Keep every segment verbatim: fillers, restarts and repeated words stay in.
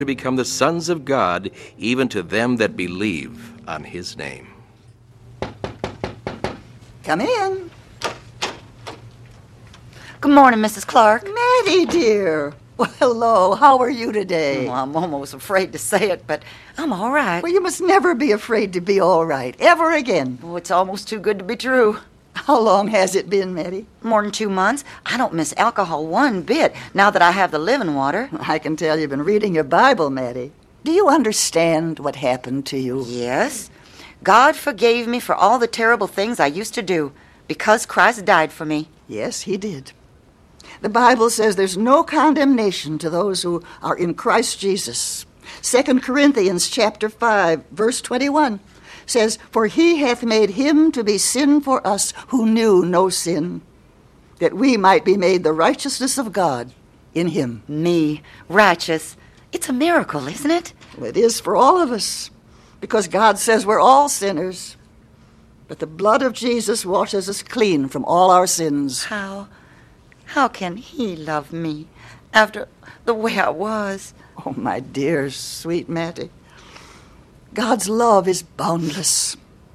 to become the sons of God, even to them that believe on his name. Come in. Good morning, Missus Clark. Maddie, dear. Well, hello. How are you today? Oh, I'm almost afraid to say it, but I'm all right. Well, you must never be afraid to be all right, ever again. Oh, it's almost too good to be true. How long has it been, Maddie? More than two months. I don't miss alcohol one bit now that I have the living water. I can tell you've been reading your Bible, Maddie. Do you understand what happened to you? Yes. God forgave me for all the terrible things I used to do because Christ died for me. Yes, he did. The Bible says there's no condemnation to those who are in Christ Jesus. Second Corinthians chapter five, verse twenty-one says, "For he hath made him to be sin for us who knew no sin, that we might be made the righteousness of God in him." Me, righteous. It's a miracle, isn't it? Well, it is for all of us, because God says we're all sinners. But the blood of Jesus washes us clean from all our sins. How? How can he love me after the way I was? Oh, my dear, sweet Mattie. God's love is boundless.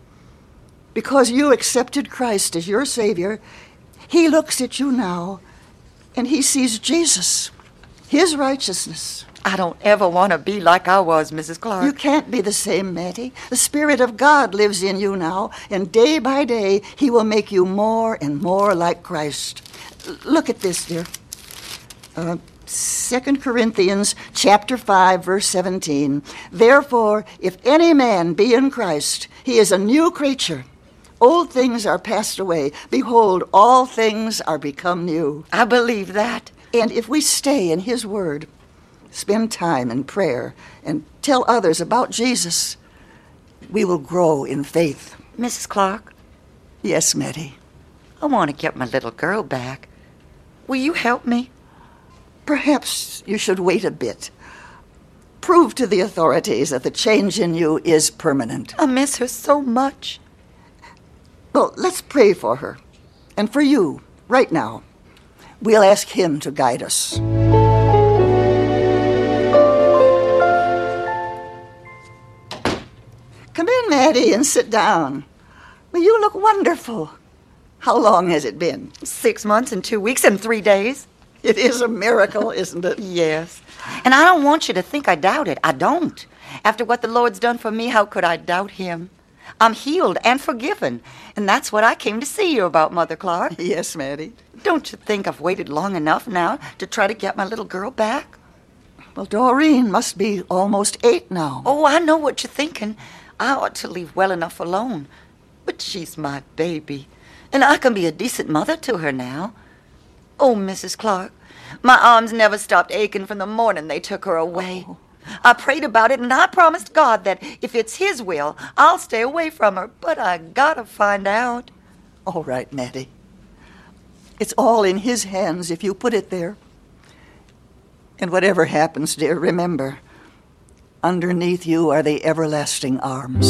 Because you accepted Christ as your Savior, he looks at you now and he sees Jesus, his righteousness. I don't ever want to be like I was, Missus Clark. You can't be the same, Mattie. The Spirit of God lives in you now, and day by day he will make you more and more like Christ. Look at this, dear. Uh, Second Corinthians chapter five, verse seventeen. "Therefore, if any man be in Christ, he is a new creature. Old things are passed away. Behold, all things are become new." I believe that. And if we stay in his word, spend time in prayer, and tell others about Jesus, we will grow in faith. Missus Clark, Yes, Mattie. I want to get my little girl back. Will you help me? Perhaps you should wait a bit. Prove to the authorities that the change in you is permanent. I miss her so much. Well, let's pray for her. And for you, right now. We'll ask him to guide us. Come in, Mattie, and sit down. Well, you look wonderful. How long has it been? Six months and two weeks and three days. It is a miracle, isn't it? Yes. And I don't want you to think I doubt it. I don't. After what the Lord's done for me, how could I doubt him? I'm healed and forgiven. And that's what I came to see you about, Mother Clark. Yes, Mattie. Don't you think I've waited long enough now to try to get my little girl back? Well, Doreen must be almost eight now. Oh, I know what you're thinking. I ought to leave well enough alone. But she's my baby. And I can be a decent mother to her now. Oh, Missus Clark, my arms never stopped aching from the morning they took her away. Oh. I prayed about it, and I promised God that if it's his will, I'll stay away from her. But I gotta find out. All right, Mattie. It's all in his hands if you put it there. And whatever happens, dear, remember, underneath you are the everlasting arms.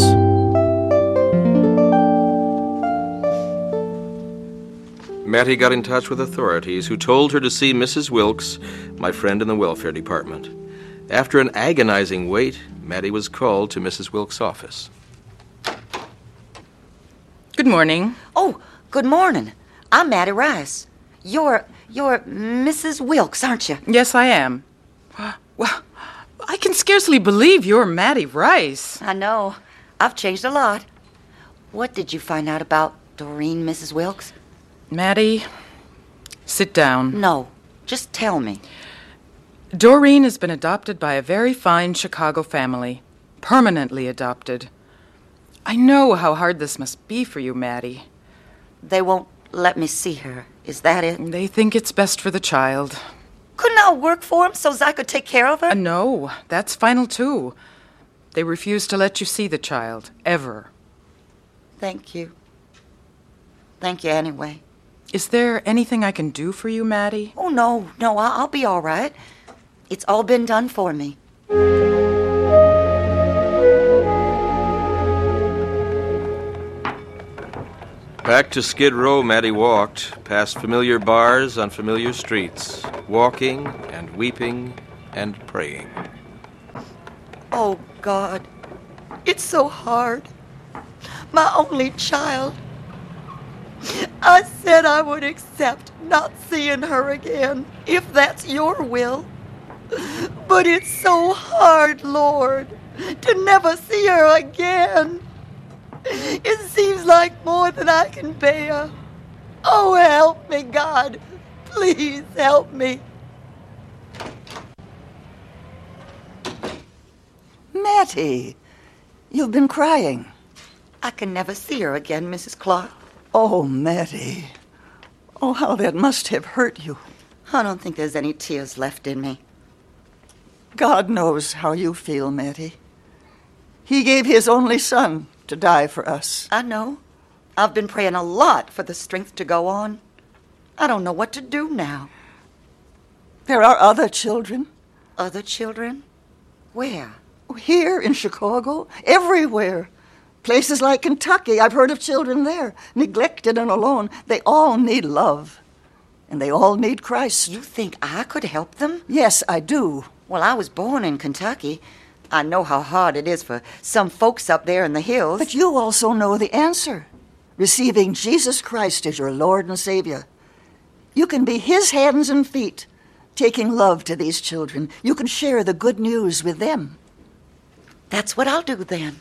Mattie got in touch with authorities, who told her to see Missus Wilkes, my friend in the welfare department. After an agonizing wait, Mattie was called to Missus Wilkes' office. Good morning. Oh, good morning. I'm Mattie Rice. You're, you're Missus Wilkes, aren't you? Yes, I am. Well, I can scarcely believe you're Mattie Rice. I know. I've changed a lot. What did you find out about Doreen, Missus Wilkes? Mattie, sit down. No, just tell me. Doreen has been adopted by a very fine Chicago family. Permanently adopted. I know how hard this must be for you, Mattie. They won't let me see her. Is that it? They think it's best for the child. Couldn't I work for 'em so I could take care of her? Uh, no, that's final too. They refuse to let you see the child, ever. Thank you. Thank you anyway. Is there anything I can do for you, Mattie? Oh, no, no, I- I'll be all right. It's all been done for me. Back to Skid Row, Mattie walked, past familiar bars on familiar streets, walking and weeping and praying. Oh, God, it's so hard. My only child. I said I would accept not seeing her again, if that's your will. But it's so hard, Lord, to never see her again. It seems like more than I can bear. Oh, help me, God. Please help me. Mattie, you've been crying. I can never see her again, Missus Clark. Oh, Mattie. Oh, how that must have hurt you. I don't think there's any tears left in me. God knows how you feel, Mattie. He gave his only son to die for us. I know. I've been praying a lot for the strength to go on. I don't know what to do now. There are other children. Other children? Where? Here in Chicago, everywhere. Places like Kentucky, I've heard of children there, neglected and alone. They all need love. And they all need Christ. You think I could help them? Yes, I do. Well, I was born in Kentucky. I know how hard it is for some folks up there in the hills. But you also know the answer. Receiving Jesus Christ as your Lord and Savior. You can be his hands and feet, taking love to these children. You can share the good news with them. That's what I'll do then.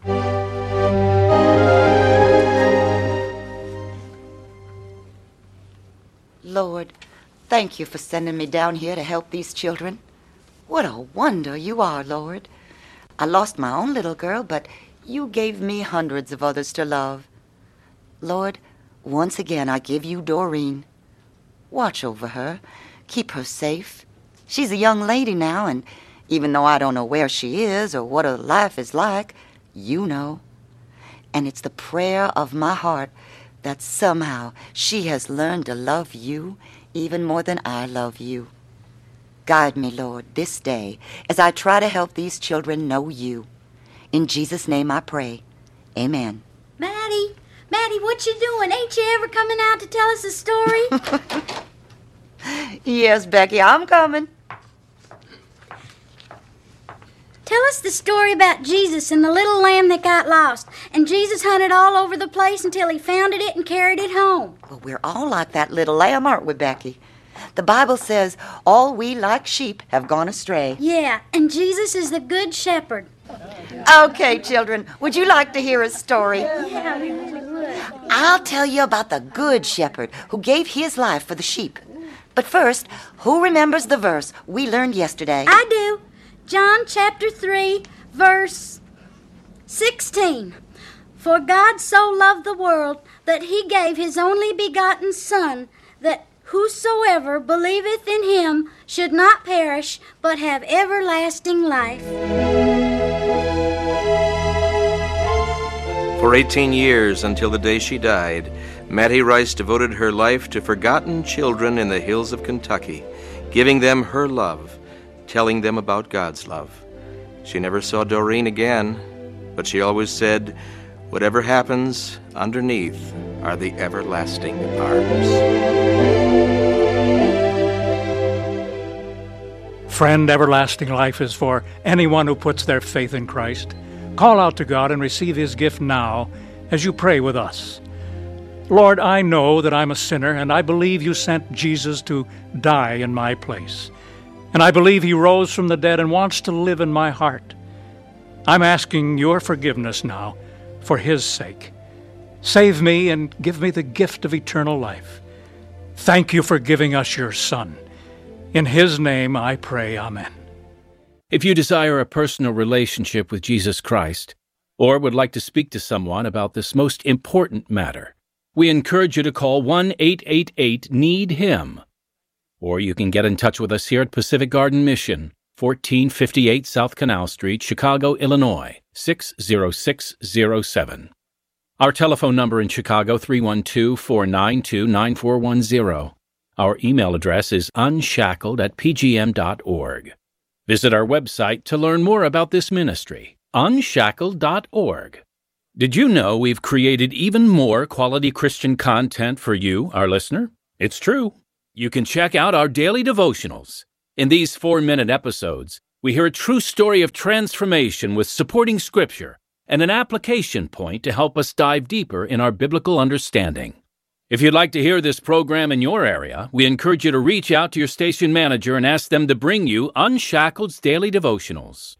Lord, thank you for sending me down here to help these children. What a wonder you are, Lord. I lost my own little girl, but you gave me hundreds of others to love. Lord, once again I give you Doreen. Watch over her. Keep her safe. She's a young lady now, and even though I don't know where she is or what her life is like, you know. And it's the prayer of my heart that somehow she has learned to love you even more than I love you. Guide me, Lord, this day as I try to help these children know you. In Jesus' name I pray. Amen. Mattie, Mattie, what you doing? Ain't you ever coming out to tell us a story? Yes, Becky, I'm coming. Tell us the story about Jesus and the little lamb that got lost. And Jesus hunted all over the place until he found it and carried it home. Well, we're all like that little lamb, aren't we, Becky? The Bible says, all we like sheep have gone astray. Yeah, and Jesus is the good shepherd. Okay, children, would you like to hear a story? Yeah, we really would. I'll tell you about the good shepherd who gave his life for the sheep. But first, who remembers the verse we learned yesterday? I do. John chapter three, verse sixteen. For God so loved the world that he gave his only begotten Son, that whosoever believeth in him should not perish, but have everlasting life. For eighteen years, until the day she died, Mattie Rice devoted her life to forgotten children in the hills of Kentucky, giving them her love, telling them about God's love. She never saw Doreen again, but she always said, whatever happens, underneath are the everlasting arms. Friend, everlasting life is for anyone who puts their faith in Christ. Call out to God and receive his gift now as you pray with us. Lord, I know that I'm a sinner, and I believe you sent Jesus to die in my place. And I believe he rose from the dead and wants to live in my heart. I'm asking your forgiveness now for his sake. Save me and give me the gift of eternal life. Thank you for giving us your Son. In his name I pray, amen. If you desire a personal relationship with Jesus Christ, or would like to speak to someone about this most important matter, we encourage you to call one eight eight eight need him. Or you can get in touch with us here at Pacific Garden Mission, fourteen fifty-eight South Canal Street, Chicago, Illinois, six zero six zero seven. Our telephone number in Chicago, three one two, four nine two, nine four one zero. Our email address is unshackled at p g m dot org. Visit our website to learn more about this ministry, unshackled dot org. Did you know we've created even more quality Christian content for you, our listener? It's true. You can check out our daily devotionals. In these four-minute episodes, we hear a true story of transformation with supporting scripture and an application point to help us dive deeper in our biblical understanding. If you'd like to hear this program in your area, we encourage you to reach out to your station manager and ask them to bring you Unshackled's Daily Devotionals.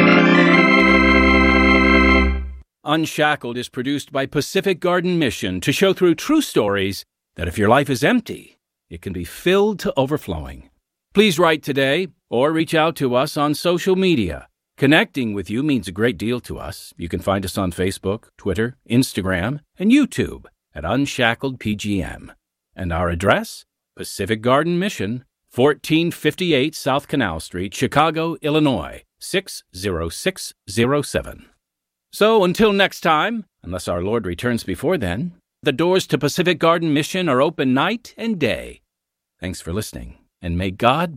Unshackled is produced by Pacific Garden Mission to show through true stories that if your life is empty, it can be filled to overflowing. Please write today or reach out to us on social media. Connecting with you means a great deal to us. You can find us on Facebook, Twitter, Instagram, and YouTube at Unshackled P G M. And our address? Pacific Garden Mission, fourteen fifty-eight South Canal Street, Chicago, Illinois, six zero six zero seven. So until next time, unless our Lord returns before then, the doors to Pacific Garden Mission are open night and day. Thanks for listening, and may God